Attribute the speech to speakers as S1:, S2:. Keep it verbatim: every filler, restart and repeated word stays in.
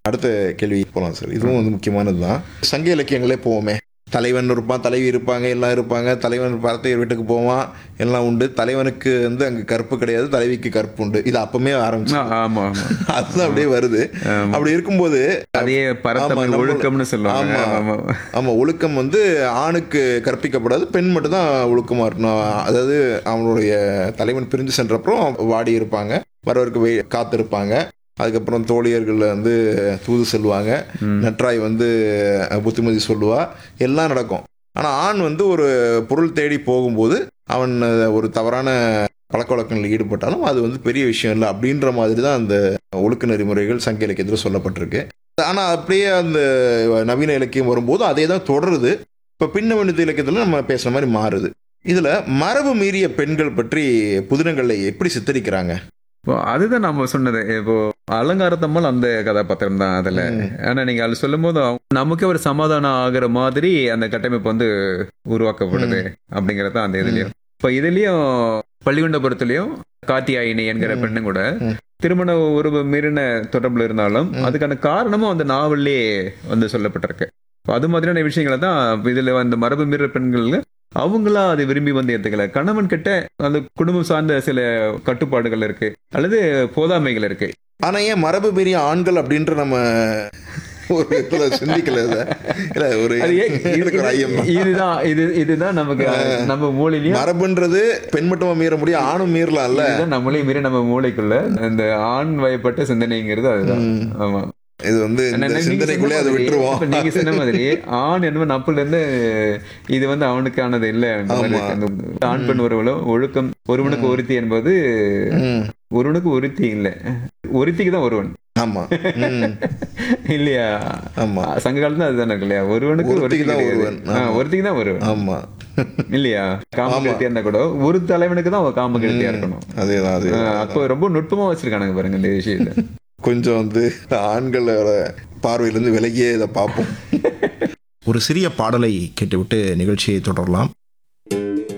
S1: அடுத்த கேள்வி போகலாம் சார். இதுவும் வந்து முக்கியமானது தான். சங்க இலக்கியங்களே போவோமே, தலைவன் இருப்பான், தலைவி இருப்பாங்க, எல்லாம் இருப்பாங்க. தலைவன் பரத்தையர் வீட்டுக்கு போவான், எல்லாம் உண்டு. தலைவனுக்கு வந்து அங்கே கற்பு கிடையாது, தலைவிக்கு கற்பு உண்டு. இது அப்பமே ஆரம்பிச்சு.
S2: ஆமா ஆமா
S1: அதுதான் அப்படியே வருது. அப்படி இருக்கும்போது
S2: அதே பரத்தமிழ் ஒழுக்கம்னு சொல்லுவாங்க.
S1: ஆமா ஆமா ஒழுக்கம் வந்து ஆணுக்கு கற்பிக்கப்படாது, பெண் மட்டும் தான் ஒழுக்கமா இருக்கணும். அதாவது அவனுடைய தலைவன் பிரிஞ்சு சென்றப்புறம் வாடி இருப்பாங்க, வரவருக்கு வெய் காத்திருப்பாங்க. அதுக்கப்புறம் தோழியர்கள் வந்து தூது செல்வாங்க, நற்றாய் வந்து புத்திமதி சொல்லுவா, எல்லாம் நடக்கும். ஆனால் ஆண் வந்து ஒரு பொருள் தேடி போகும்போது அவன் ஒரு தவறான பழக்க வழக்கங்களில் ஈடுபட்டாலும் அது வந்து பெரிய விஷயம் இல்லை அப்படின்ற மாதிரி தான் அந்த ஒழுக்க நெறிமுறைகள் சங்க இலக்கியத்தில் சொல்லப்பட்டிருக்கு. ஆனால் அப்படியே அந்த நவீன இலக்கியம் வரும்போது அதே தான் தொடருது. இப்போ பின்னவனித இலக்கியத்தில் நம்ம பேசுகிற மாதிரி மாறுது. இதில் மரபு மீறிய பெண்கள் பற்றி புதினங்களை எப்படி சித்தரிக்கிறாங்க?
S2: இப்போ அதுதான் நம்ம சொன்னது. இப்போ அலங்காரத்தம்மல் அந்த கதாபாத்திரம் தான் அதுல. ஆனா நீங்க அது சொல்லும் போது நமக்கு ஒரு சமாதானம் ஆகிற மாதிரி அந்த கட்டமைப்பு வந்து உருவாக்கப்படுது அப்படிங்கறது அந்த இதுலயும். இப்ப இதுலயும் பள்ளிகுண்டபுரத்துலயும் காத்தியாயினி என்கிற பெண்ணு கூட திருமண உறவு மீறின தொடர்புல இருந்தாலும் அதுக்கான காரணமும் அந்த நாவல்லே வந்து சொல்லப்பட்டிருக்கு. அது மாதிரியான விஷயங்களை தான் இதுல அந்த மரபு மீற பெண்கள் அவங்களா அதை விரும்பி வந்து ஏத்துக்கல. கணவன் கிட்ட அந்த குடும்பம் சார்ந்த சில கட்டுப்பாடுகள் இருக்கு அல்லது போதாமைகள் இருக்கு.
S1: ஆனா ஏன் மரபு மீறிய ஆண்கள் அப்படின்ற நம்ம ஒரு இதுல சிந்திக்கல. ஒரு
S2: இதுதான் இது இதுதான் நமக்கு நம்ம மூளையிலயும்
S1: மரபுன்றது பெண் மட்டும் மீற முடியும், ஆணும் மீறலாம் இல்ல.
S2: நம்மளையும் மீறி நம்ம மூளைக்குள்ள இந்த ஆண் வயப்பட்ட சிந்தனைங்கிறது அதுதான். ஆமா,
S1: இது வந்து சிந்தனைக்குள்ளே அதை விட்டுருவோம்.
S2: நீங்க சொன்ன மாதிரி ஆண் என்ன நப்புல இருந்து இது வந்து அவனுக்கானது இல்ல. ஆண் பெண் உறவுல ஒழுக்கம் ஒருவனுக்கு ஒருத்தி என்பது ஒருவனுக்கு ஒருத்தி இல்ல, ஒருத்திக்கு தான் ஒருவன்.
S1: ஆமா
S2: இல்லையா?
S1: ஆமா,
S2: சங்க காலத்துல அதுதானே இல்லையா? ஒருவனுக்கு ஒருத்திக்கு தான் ஒருவன், ஒருத்திக்கு தான் ஒருவன்.
S1: ஆமா
S2: இல்லையா? காமகெழுத்தியா இருந்தா கூட ஒரு தலைவனுக்கு தான் காமகெழுத்தியா இருக்கணும்.
S1: அதேதான் அதே.
S2: அப்போ ரொம்ப நுட்பமா வச்சிருக்கானுங்க பாருங்க இந்த விஷயத்த.
S1: கொஞ்சம் வந்து ஆண்களோட பார்வையிலிருந்து விலகியே இதை பார்ப்போம். ஒரு சிறிய பாடலை கேட்டுவிட்டு நிகழ்ச்சியை தொடரலாம்.